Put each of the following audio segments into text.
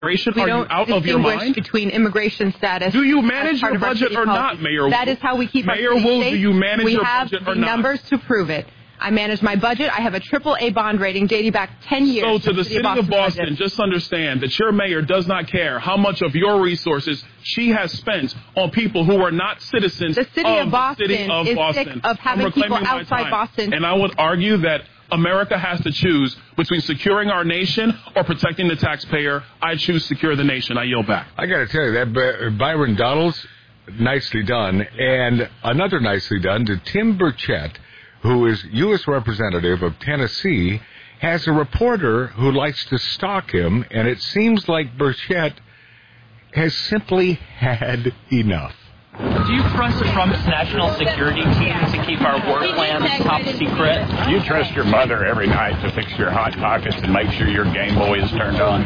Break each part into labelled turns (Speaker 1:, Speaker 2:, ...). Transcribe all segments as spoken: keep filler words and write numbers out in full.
Speaker 1: immigration?
Speaker 2: We
Speaker 1: Are you
Speaker 2: don't
Speaker 1: out of your
Speaker 2: distinguish
Speaker 1: mind?
Speaker 2: between immigration status.
Speaker 1: Do you manage
Speaker 2: as part
Speaker 1: your
Speaker 2: of our
Speaker 1: budget
Speaker 2: city
Speaker 1: or
Speaker 2: policy.
Speaker 1: not, Mayor
Speaker 2: That is how we keep
Speaker 1: Mayor
Speaker 2: our city
Speaker 1: Wolf,
Speaker 2: safe.
Speaker 1: do you manage
Speaker 2: we
Speaker 1: your
Speaker 2: have
Speaker 1: budget
Speaker 2: the
Speaker 1: or not?
Speaker 2: numbers to prove it. I manage my budget. I have a triple A bond rating dating back ten years.
Speaker 1: So to the
Speaker 2: city
Speaker 1: city of Boston,
Speaker 2: budget.
Speaker 1: just understand that your mayor does not care how much of your resources she has spent on people who are not citizens
Speaker 2: The city
Speaker 1: of
Speaker 2: of Boston
Speaker 1: the city of
Speaker 2: is
Speaker 1: Boston.
Speaker 2: sick of having
Speaker 1: I'm reclaiming
Speaker 2: people
Speaker 1: my
Speaker 2: outside
Speaker 1: time.
Speaker 2: Boston.
Speaker 1: And I would argue that America has to choose between securing our nation or protecting the taxpayer. I choose secure the nation. I yield back.
Speaker 3: I got to tell you, that By- Byron Donalds, nicely done. And another nicely done to Tim Burchett, who is U S Representative of Tennessee, has a reporter who likes to stalk him, and it seems like Burchett has simply had enough.
Speaker 4: Do you trust Trump's national security team to keep our war plans top secret?
Speaker 5: You trust your mother every night to fix your Hot Pockets and make sure your Game Boy is turned on.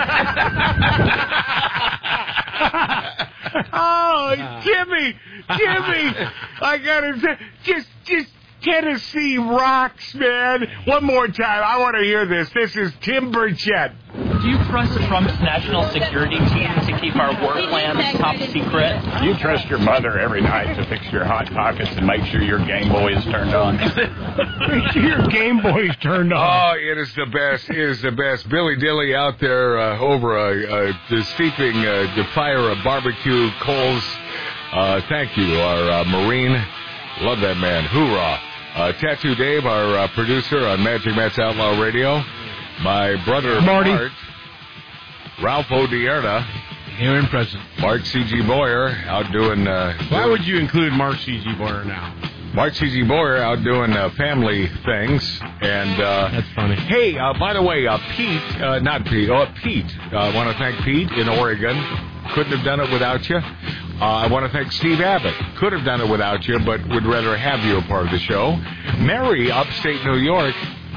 Speaker 3: Oh, Jimmy, Jimmy, I gotta say, just, just Tennessee rocks, man. One more time, I want to hear this. This is Tim Burchett.
Speaker 4: Do you trust Trump's national security team to keep our war plans top secret?
Speaker 5: You trust your mother every night to fix your Hot Pockets and make sure your Game Boy is turned on.
Speaker 6: Make sure your Game Boy is turned on.
Speaker 3: Oh, it is the best. It is the best. Billy Dilly out there uh, over a, a, the steeping uh, the fire of barbecue coals. Uh, thank you, our uh, Marine. Love that man. Hoorah. Uh, Tattoo Dave, our uh, producer on Magic Matt's Outlaw Radio. My brother,
Speaker 6: Marty.
Speaker 3: Mart. Ralph Odierna.
Speaker 6: Here and present.
Speaker 3: Mark C G. Boyer out doing... Uh,
Speaker 6: Why
Speaker 3: doing,
Speaker 6: would you include Mark C G. Boyer now?
Speaker 3: Mark C G. Boyer out doing uh, family things. And uh,
Speaker 6: That's funny.
Speaker 3: Hey, uh, by the way, uh, Pete, uh, not Pete, oh, Pete. I uh, want to thank Pete in Oregon. Couldn't have done it without you. Uh, I want to thank Steve Abbott. Could have done it without you, but would rather have you a part of the show. Mary, upstate New York.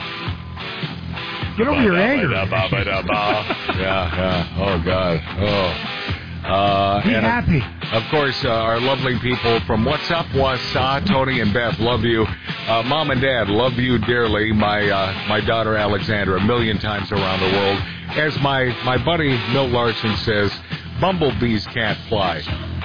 Speaker 6: Get over your anger.
Speaker 3: yeah, yeah. Oh, God. Oh. Uh,
Speaker 6: Be
Speaker 3: and
Speaker 6: happy.
Speaker 3: Of, of course, uh, our lovely people from What's Up, Wasa, Tony and Beth, love you. Uh, Mom and Dad, love you dearly. My uh, my daughter Alexandra, a million times around the world. As my, my buddy Milt Larson says, bumblebees can't fly.